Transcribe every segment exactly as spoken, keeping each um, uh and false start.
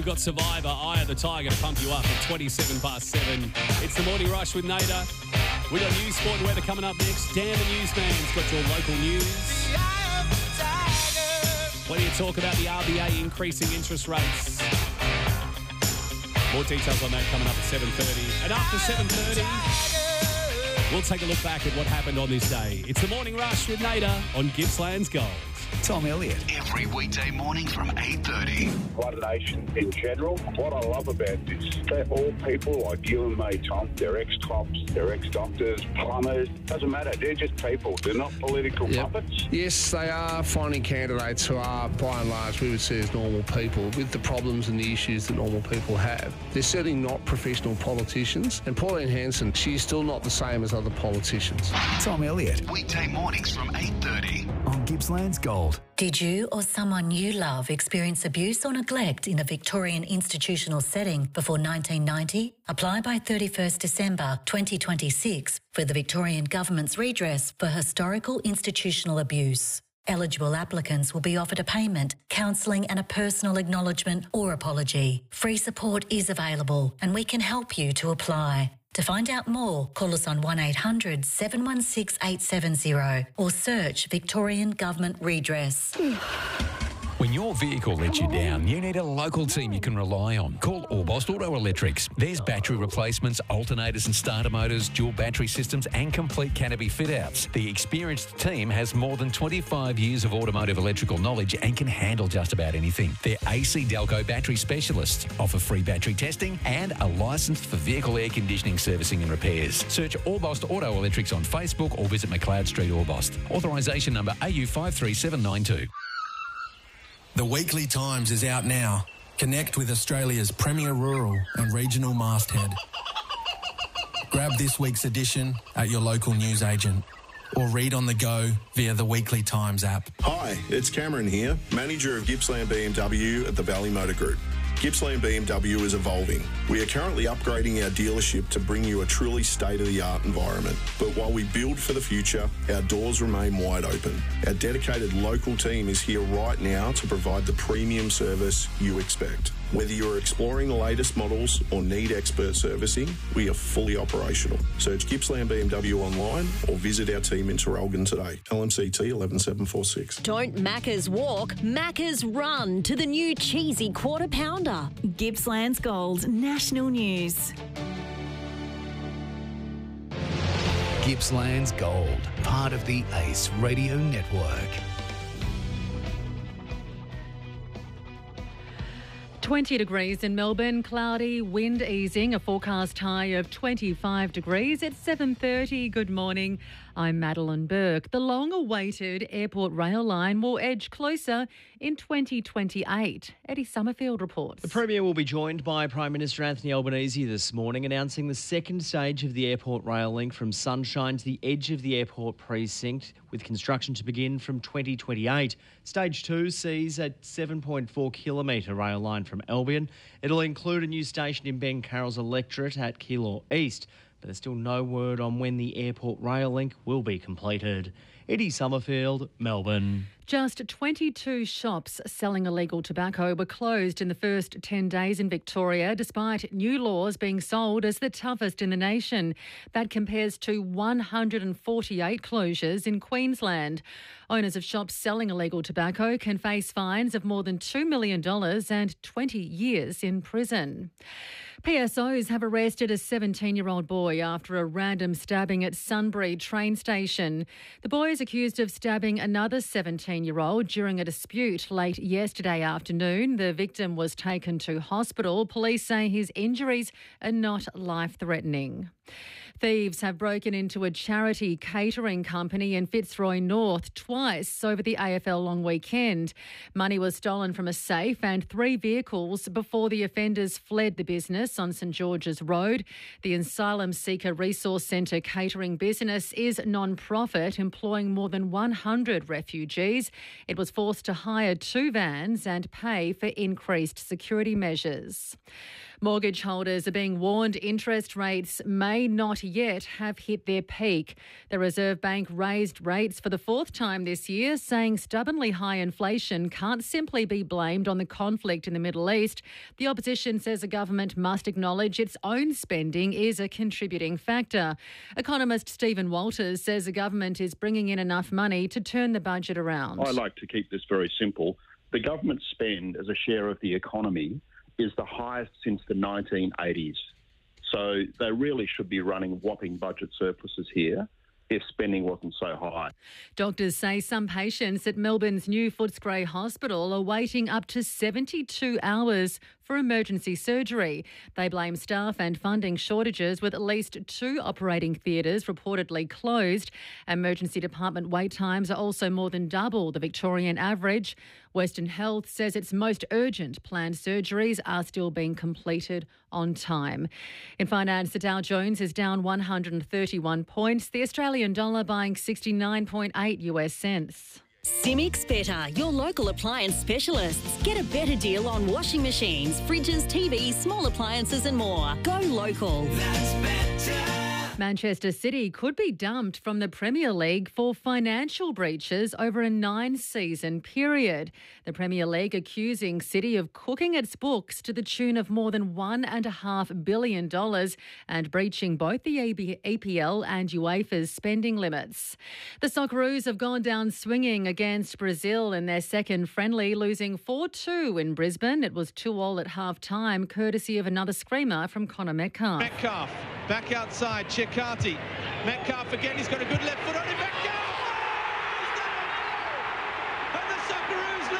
We've got Survivor, Eye of the Tiger to pump you up at twenty-seven past seven. It's the Morning Rush with Nader. We got news, sport and weather coming up next. Dan the Newsman's got your local news. Plenty of talk about the R B A increasing interest rates. More details on that coming up at seven thirty. And after seven thirty, we'll take a look back at what happened on this day. It's the Morning Rush with Nader on Gippsland's Gold. Tom Elliott. Every weekday morning from eight thirty. One Nation in general, what I love about this, they're all people like you and me, Tom. They're ex-cops, they're ex-doctors, plumbers. Doesn't matter, they're just people. They're not political Yep. puppets. Yes, they are finding candidates who are, by and large, we would see as normal people with the problems and the issues that normal people have. They're certainly not professional politicians. And Pauline Hanson, she's still not the same as other politicians. Tom Elliott Weekday mornings from eight thirty. on Gippsland's Gold. Did you or someone you love experience abuse or neglect in a Victorian institutional setting before nineteen ninety? Apply by thirty-first December twenty twenty-six for the Victorian Government's redress for historical institutional abuse. Eligible applicants will be offered a payment, counselling and a personal acknowledgement or apology. Free support is available and we can help you to apply. To find out more, call us on one eight hundred seven one six eight seven zero or search Victorian Government Redress. When your vehicle lets you down, you need a local team you can rely on. Call Orbost Auto Electrics. There's battery replacements, alternators and starter motors, dual battery systems and complete canopy fit-outs. The experienced team has more than twenty-five years of automotive electrical knowledge and can handle just about anything. They're A C Delco battery specialists, offer free battery testing and are licensed for vehicle air conditioning servicing and repairs. Search Orbost Auto Electrics on Facebook or visit McLeod Street, Orbost. Authorisation number A U five three seven nine two. The Weekly Times is out now. Connect with Australia's premier rural and regional masthead. Grab this week's edition at your local newsagent or read on the go via the Weekly Times app. Hi, it's Cameron here, manager of Gippsland B M W at the Valley Motor Group. Gippsland B M W is evolving. We are currently upgrading our dealership to bring you a truly state-of-the-art environment. But while we build for the future, our doors remain wide open. Our dedicated local team is here right now to provide the premium service you expect. Whether you're exploring the latest models or need expert servicing, we are fully operational. Search Gippsland B M W online or visit our team in Terrelgan today. L M C T eleven seven four six. Don't Macca's walk, Macca's run to the new cheesy quarter pounder. Gippsland's Gold National News. Gippsland's Gold, part of the Ace Radio Network. twenty degrees in Melbourne, cloudy, wind easing, a forecast high of twenty-five degrees. It's seven thirty. Good morning. I'm Madeline Burke. The long-awaited airport rail line will edge closer in twenty twenty-eight. Eddie Summerfield reports. The Premier will be joined by Prime Minister Anthony Albanese this morning, announcing the second stage of the airport rail link from Sunshine to the edge of the airport precinct, with construction to begin from twenty twenty-eight. Stage two sees a seven point four kilometre rail line from Albion. It'll include a new station in Ben Carroll's electorate at Keilor East, but there's still no word on when the airport rail link will be completed. Eddie Summerfield, Melbourne. Just twenty-two shops selling illegal tobacco were closed in the first ten days in Victoria, despite new laws being sold as the toughest in the nation. That compares to one hundred forty-eight closures in Queensland. Owners of shops selling illegal tobacco can face fines of more than two million dollars and twenty years in prison. P S Os have arrested a seventeen-year-old boy after a random stabbing at Sunbury train station. The boy is accused of stabbing another seventeen-year-old during a dispute late yesterday afternoon. The victim was taken to hospital. Police say his injuries are not life-threatening. Thieves have broken into a charity catering company in Fitzroy North twice over the A F L long weekend. Money was stolen from a safe and three vehicles before the offenders fled the business on St George's Road. The Asylum Seeker Resource Centre catering business is non-profit, employing more than one hundred refugees. It was forced to hire two vans and pay for increased security measures. Mortgage holders are being warned interest rates may not yet have hit their peak. The Reserve Bank raised rates for the fourth time this year, saying stubbornly high inflation can't simply be blamed on the conflict in the Middle East. The opposition says the government must acknowledge its own spending is a contributing factor. Economist Stephen Walters says the government is bringing in enough money to turn the budget around. I like to keep this very simple. The government spend as a share of the economy is the highest since the nineteen eighties. So they really should be running whopping budget surpluses here if spending wasn't so high. Doctors say some patients at Melbourne's new Footscray Hospital are waiting up to seventy-two hours for emergency surgery. They blame staff and funding shortages, with at least two operating theatres reportedly closed. Emergency department wait times are also more than double the Victorian average. Western Health says its most urgent planned surgeries are still being completed on time. In finance, the Dow Jones is down one hundred thirty-one points. The Australian dollar buying sixty-nine point eight US cents. Simics Better, your local appliance specialists. Get a better deal on washing machines, fridges, T Vs, small appliances and more. Go local. That's better. Manchester City could be dumped from the Premier League for financial breaches over a nine-season period. The Premier League accusing City of cooking its books to the tune of more than one point five billion dollars and breaching both the A P L and UEFA's spending limits. The Socceroos have gone down swinging against Brazil in their second friendly, losing four two in Brisbane. It was two all at half-time, courtesy of another screamer from Connor Metcalfe. Metcalfe, back outside, Chikati. Metcalfe again, he's got a good left foot on him. Metcalfe! And the Socceroos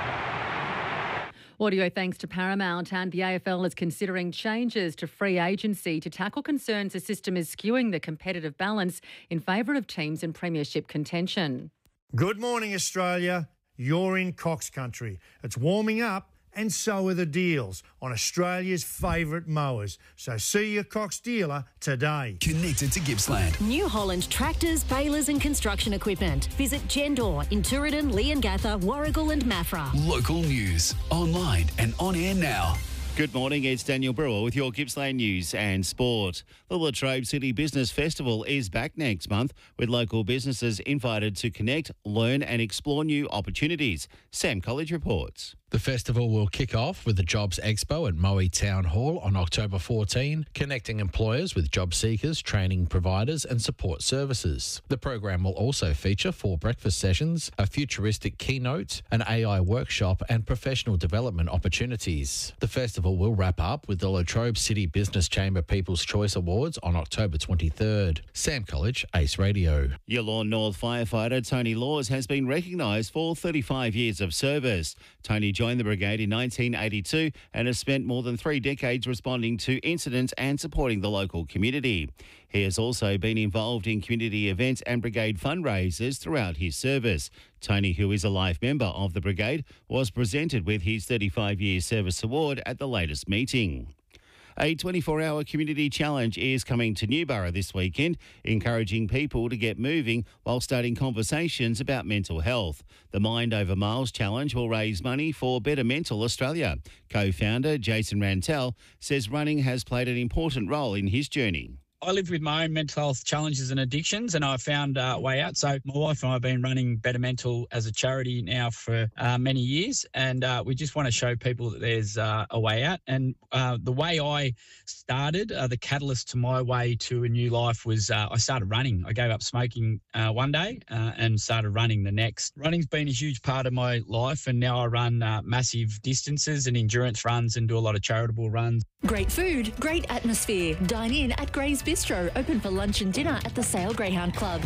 lead! Audio thanks to Paramount, and the A F L is considering changes to free agency to tackle concerns the system is skewing the competitive balance in favour of teams in premiership contention. Good morning, Australia. You're in Cox Country. It's warming up, and so are the deals on Australia's favourite mowers. So see your Cox dealer today. Connected to Gippsland. New Holland tractors, balers and construction equipment. Visit Gendor in Tooradin, Leongatha, Warragul and Maffra. Local news, online and on air now. Good morning, it's Daniel Brewer with your Gippsland news and sport. The Latrobe City Business Festival is back next month, with local businesses invited to connect, learn and explore new opportunities. Sam College reports. The festival will kick off with the Jobs Expo at Moe Town Hall on October fourteenth, connecting employers with job seekers, training providers and support services. The program will also feature four breakfast sessions, a futuristic keynote, an A I workshop and professional development opportunities. The festival will wrap up with the Latrobe City Business Chamber People's Choice Awards on October twenty-third. Sam College, Ace Radio. Yallourn North firefighter Tony Laws has been recognised for thirty-five years of service. Tony joined the brigade in nineteen eighty-two and has spent more than three decades responding to incidents and supporting the local community. He has also been involved in community events and brigade fundraisers throughout his service. Tony, who is a life member of the brigade, was presented with his thirty-five year service award at the latest meeting. A twenty-four hour community challenge is coming to Newborough this weekend, encouraging people to get moving while starting conversations about mental health. The Mind Over Miles challenge will raise money for Better Mental Australia. Co-founder Jason Rantel says running has played an important role in his journey. I live with my own mental health challenges and addictions, and I found a way out. So my wife and I have been running Better Mental as a charity now for uh, many years, and uh, we just want to show people that there's uh, a way out. And uh, the way I started, uh, the catalyst to my way to a new life was uh, I started running. I gave up smoking uh, one day uh, and started running the next. Running's been a huge part of my life, and now I run uh, massive distances and endurance runs and do a lot of charitable runs. Great food, great atmosphere. Dine in at Gray's Bistro, open for lunch and dinner at the Sale Greyhound Club.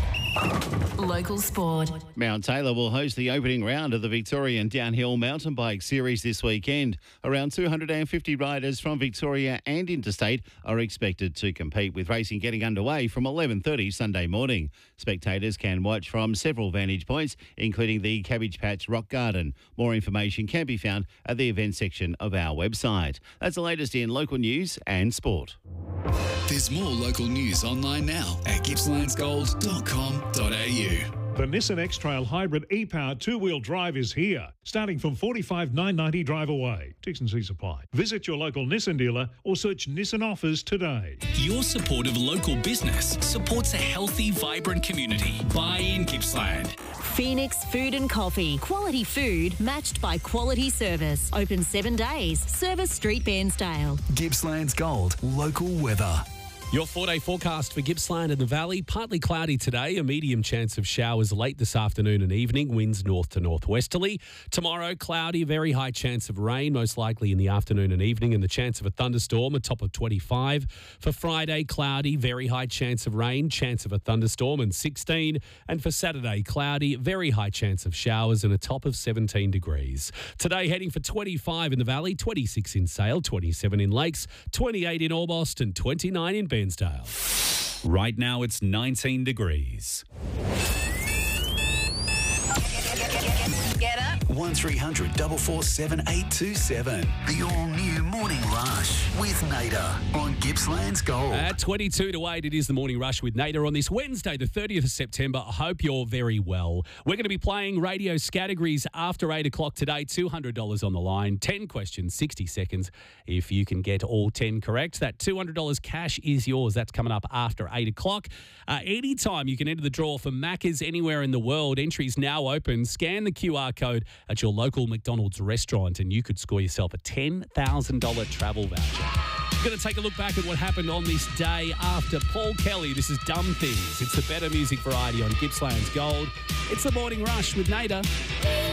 Local sport. Mount Taylor will host the opening round of the Victorian Downhill Mountain Bike Series this weekend. Around two hundred fifty riders from Victoria and interstate are expected to compete, with racing getting underway from eleven thirty Sunday morning. Spectators can watch from several vantage points, including the Cabbage Patch Rock Garden. More information can be found at the events section of our website. That's the latest in local news and sport. There's more local news online now at gippslands gold dot com dot a u. The Nissan X-Trail Hybrid e-Power two-wheel drive is here, starting from forty-five thousand nine hundred ninety drive away. T's and C's apply. Visit your local Nissan dealer or search Nissan offers today. Your support of local business supports a healthy, vibrant community. Buy in Gippsland. Phoenix Food and Coffee. Quality food matched by quality service. Open seven days. Service Street, Bairnsdale. Gippsland's Gold. Local weather. Your four-day forecast for Gippsland and the Valley. Partly cloudy today, a medium chance of showers late this afternoon and evening, winds north to northwesterly. Tomorrow, cloudy, very high chance of rain, most likely in the afternoon and evening, and the chance of a thunderstorm, a top of twenty-five. For Friday, cloudy, very high chance of rain, chance of a thunderstorm, and sixteen. And for Saturday, cloudy, very high chance of showers and a top of seventeen degrees. Today, heading for twenty-five in the Valley, twenty-six in Sale, twenty-seven in Lakes, twenty-eight in Orbost, and twenty-nine in Bairnsdale. Right now it's nineteen degrees. Get up. one three hundred four four seven eight two seven. The all-new Morning Rush with Nader on Gippsland's Gold. At twenty-two to eight, it is the Morning Rush with Nader on this Wednesday, the thirtieth of September. I hope you're very well. We're going to be playing radio categories after eight o'clock today. two hundred dollars on the line, ten questions, sixty seconds. If you can get all ten correct, that two hundred dollars cash is yours. That's coming up after eight o'clock. Uh, anytime you can enter the draw for Macca's anywhere in the world. Entries now open. Scan the Q R code at your local McDonald's restaurant and you could score yourself a ten thousand dollars travel voucher. Going to take a look back at what happened on this day after Paul Kelly. This is Dumb Things. It's the better music variety on Gippsland's Gold. It's the Morning Rush with Nader.